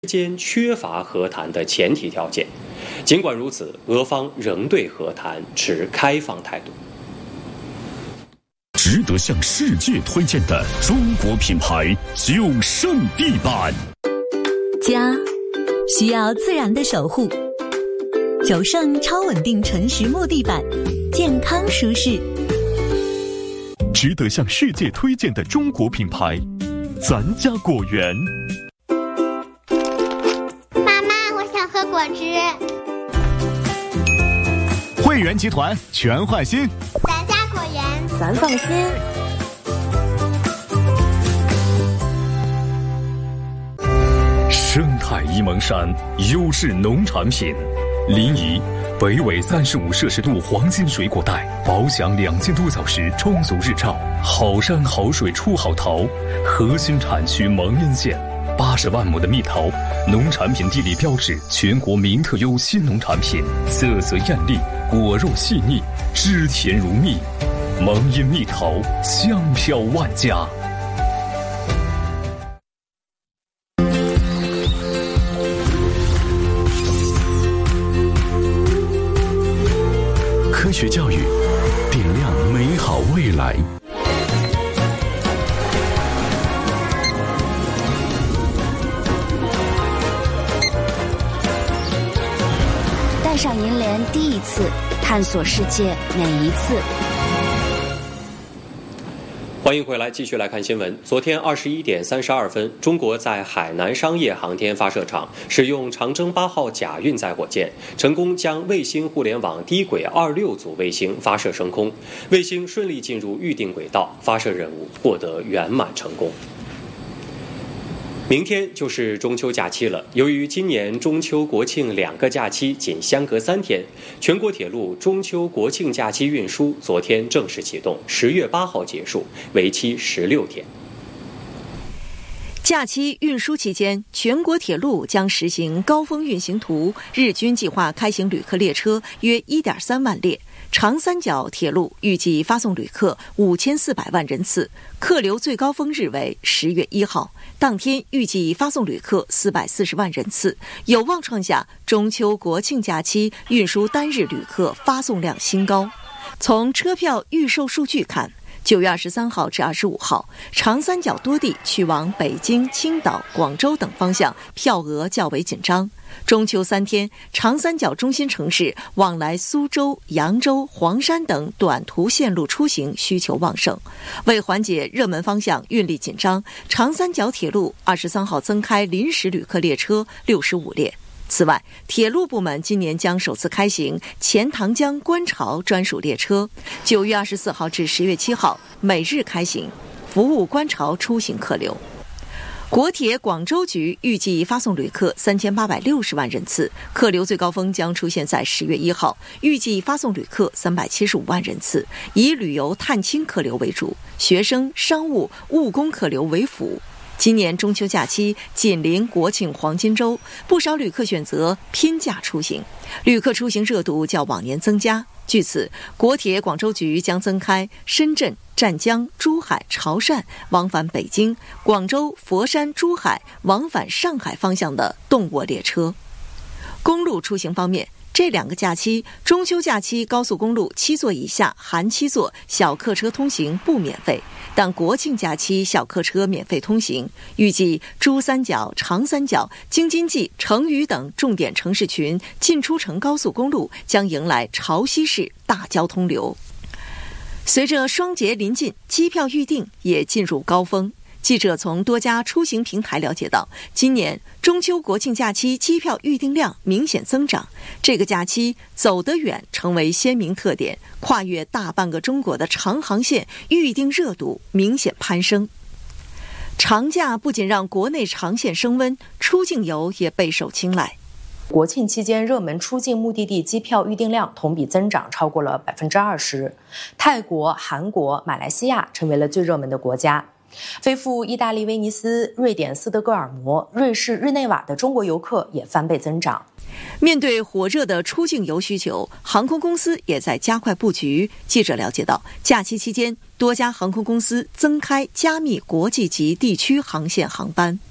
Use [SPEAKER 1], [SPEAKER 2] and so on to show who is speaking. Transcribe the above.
[SPEAKER 1] 间缺乏和谈的前提条件。尽管如此，俄方仍对和谈持开放态度。
[SPEAKER 2] 值得向世界推荐的中国品牌9胜地板。
[SPEAKER 3] 家需要自然的守护，9胜超稳定纯实木地板，健康舒适。
[SPEAKER 2] 值得向世界推荐的中国品牌咱家果园。
[SPEAKER 4] 妈妈，我想喝果汁。
[SPEAKER 5] 汇源集团全换新，
[SPEAKER 4] 咱家果园
[SPEAKER 3] 咱放心。
[SPEAKER 2] 生态沂蒙山优质农产品，临沂北纬35摄氏度黄金水果带，饱享2000多小时充足日照，好山好水出好桃。核心产区蒙阴县，80万亩的蜜桃，农产品地理标志，全国名特优新农产品，色泽艳丽，果肉细腻，汁甜如蜜。蒙阴蜜桃，香飘万家。科学教育，点亮美好未来。
[SPEAKER 6] 戴上银联第一次，探索世界每一次。
[SPEAKER 1] 欢迎回来，继续来看新闻。昨天21点32分，中国在海南商业航天发射场使用长征8号甲运载火箭，成功将卫星互联网低轨26组卫星发射升空，卫星顺利进入预定轨道，发射任务获得圆满成功。明天就是中秋假期了，由于今年中秋国庆2个假期仅相隔3天，全国铁路中秋国庆假期运输昨天正式启动，10月8号结束，为期16天。
[SPEAKER 7] 假期运输期间，全国铁路将实行高峰运行图，日均计划开行旅客列车约1.3万列。长三角铁路预计发送旅客5400万人次，客流最高峰日为10月1号，当天预计发送旅客440万人次，有望创下中秋国庆假期运输单日旅客发送量新高。从车票预售数据看，9月23号至25号，长三角多地去往北京、青岛、广州等方向票额较为紧张。中秋3天，长三角中心城市往来苏州、扬州、黄山等短途线路出行需求旺盛。为缓解热门方向运力紧张，长三角铁路23号增开临时旅客列车65列。此外，铁路部门今年将首次开行钱塘江观潮专属列车，9月24号至10月7号每日开行，服务观潮出行客流。国铁广州局预计发送旅客3860万人次，客流最高峰将出现在10月1号，预计发送旅客375万人次，以旅游探亲客流为主，学生、商务、务工客流为辅。今年中秋假期紧邻国庆黄金周，不少旅客选择拼假出行，旅客出行热度较往年增加。据此，国铁广州局将增开深圳、湛江、珠海、潮汕往返北京、广州、佛山、珠海往返上海方向的动卧列车。公路出行方面，这2个假期，中秋假期高速公路7座以下含7座小客车通行不免费，但国庆假期小客车免费通行。预计珠三角、长三角、京津冀、成渝等重点城市群进出城高速公路将迎来潮汐式大交通流。随着双节临近，机票预订也进入高峰。记者从多家出行平台了解到，今年中秋国庆假期机票预订量明显增长，这个假期走得远成为鲜明特点，跨越大半个中国的长航线预订热度明显攀升。长假不仅让国内长线升温，出境游也备受青睐。
[SPEAKER 8] 国庆期间，热门出境目的地机票预订量同比增长超过了20%，泰国、韩国、马来西亚成为了最热门的国家。飞赴意大利威尼斯、瑞典斯德哥尔摩、瑞士日内瓦的中国游客也翻倍增长。
[SPEAKER 7] 面对火热的出境游需求，航空公司也在加快布局。记者了解到，假期期间，多家航空公司增开加密国际级地区航线航班。